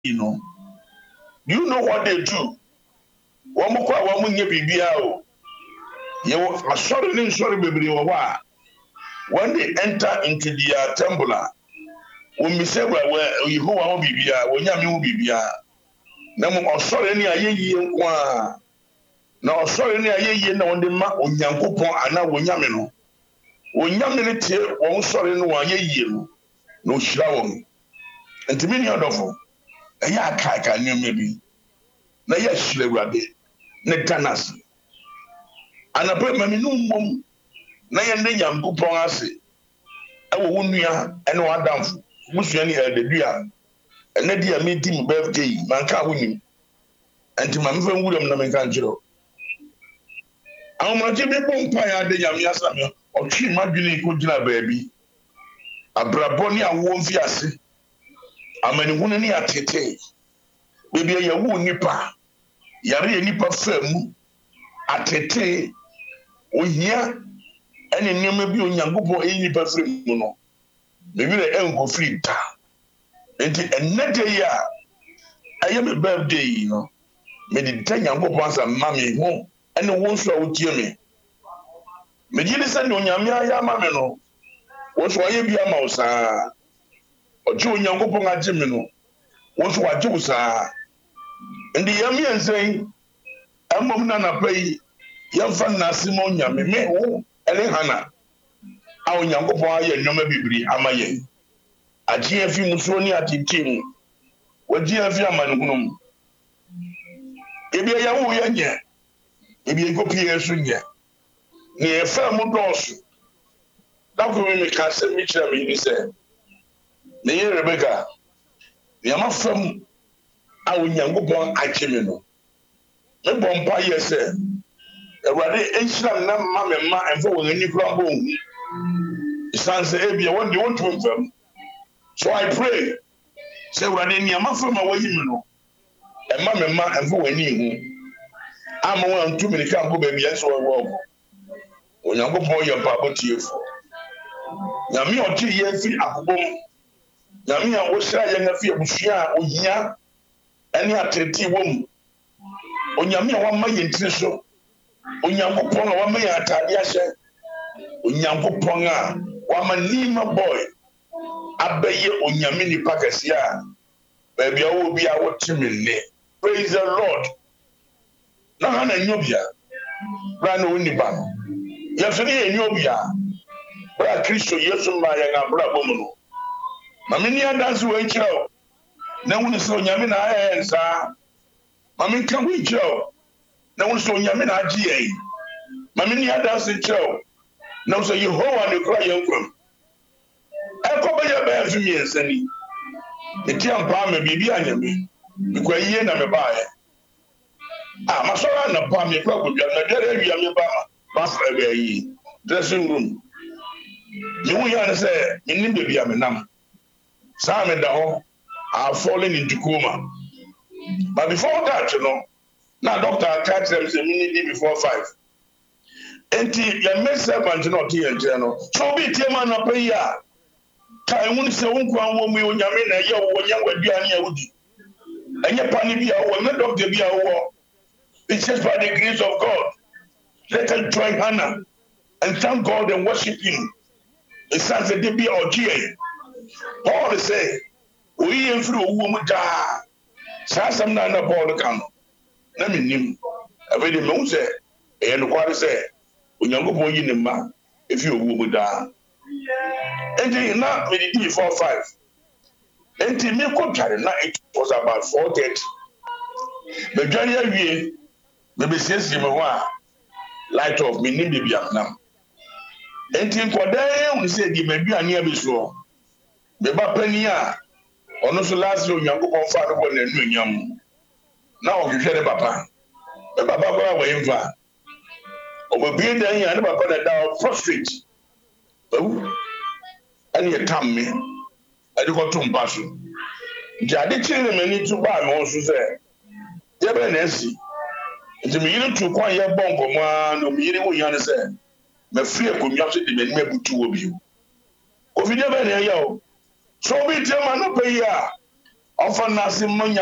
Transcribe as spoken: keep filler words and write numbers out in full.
you know. You know what they do? One more kwa one munye bibia o. You are sorry sorry baby wa. When they enter into their temple, when we say well you who are bibia, when you bibia. Na mo sorry ni ayeyi nkwa. Na sorry ni ayeyi na wonde ma onyankopon ana wonyame no. Wonyame ne tie won sorry no ayeyi no. No shira won. Ntimi ni odofo. Eya aka aka nyame bi. Na ya shira Awurade. Ne tanas. Anapɛ mami no mbom na yɛnde Nyankopɔn ase ɛwɔ wo nua ɛne wadamfo musua ne ɛdadua ɛne dia meti me birthday manka wo nim anti ma mfa nwuram na menka nkyerɛ ahomaje bi bɔ mpa ya de Nyame asa me ɔtwe madwene ko gyina baabi abrabɔ ne awo mfi ase amani hunu ne atete bebi ya wo nipa yare ya nipa famu atete ohia ene nneema bi Onyankopɔn eyi nipa firi mu no bebi na enko firi ta enti enede ya aye me birthday no me de ta Nyankopɔn asa mame ho ene wo nso a wotie me me gye se ne Onyame aya mame no wo so aye bi ama wo saa oje Onyankopɔn agye me no wo so agye wo saa ndi yami ensen amom na na pai yamfa na simo Onyame me wo ele hana a Onyankopɔn aye nnoma bibiri amaye agye afi muso ni atitim wagye afi amanhunum ebi ya wo ya nye ebi ekopi yesu nye ne efa mu dɔɔso dako me ka se mi kyerɛ me ni sɛ ne ye Rebecca ne ama fam a Onyankopɔn agye me no me bɔ mpa yɛ sɛ Awurade enhyira na ma me ma emfo wɔ ani kura bo hu isanse ebia won de won to mfam. So I pray say Awurade ni ama fam a wayi me no e ma me ma emfo wɔ ani hu ama wan tu me ka go ba bia so wɔ wɔ Onyankopɔn yɛ pa botiefo Nyame ɔgye yɛ fi akobom Nyame a wo hyira yɛ na fi abusua a ohia ene atete wom Onyame a wama yɛ ntiri so Onyankopɔn a wama yɛ atade ahyɛ Onyankopɔn a wama nima boy abɛyɛ Onyame nipa kɛse a baabi a wo bi a wote me ne praise the Lord na ha na nyobia bra na woni ba no yɛ so ne yɛ nyobia bra Kristo Yesu ma yɛ ngabra bom no ma me ni adanse wo nkyerɛw na woni sɛ Onyame na ayɛ nsa ma me nka wo nkyerɛw na woni sɛ Onyame na agye yɛ ma me ni adanse nkyerɛw na woni sɛ Yehowa ne kura yɛ nkwam ɛkɔbɛ yɛ bɛyɛ fi mi nsani eti ampa me bibi anyame bikwa yie na me bae ah masɔra na pa me kura godua na dere awia me ba ma fa bɛ yi dressing room me hu ya ne sɛ me nim bebi a me nam saa me da hɔ I fallen into coma but before that you know na doctor catch them say me need before five enti ya me servant no tie nkyerɛ no so bi tie ma na pa yi a kai won sɛ won kwan wo mu Onyame na yɛ wo nya waduane a wudi enye pa ni bi a wo me doctor bi a wo it's just by the grace of God. Let us join Hannah and thank God and worship him. It sounds like they be our G A. Paul say we in through wo mu da sa sam na na Paul kan na me nim abedi me hu sɛ e no kware sɛ Onyankopɔn yi ne ma efi owo mu da enti na me di before five enti me ko tware na it was about four thirty me dwane awie me be siesie me ho a light off me nim de bia nam enti nkodan hu sɛ di maduane abeso me ba pani a ono so last year Onyankopɔn fa no bɔ na nu nyam na o hwehwɛ ne papa me papa ko a wɔ mfa o be dan ya ne papa na da prostrate o ani e tam me ade ko to mpa so nti ade kyere me ni tu ba me ho so sɛ ye be na asi nti me yiri tu kwan ye bɔ nkomo a no me yiri wo yan sɛ me free akonwa so de me nim abutu wo bi ko video be na ye o so bi tie ma no pe ya ɔfa n'ase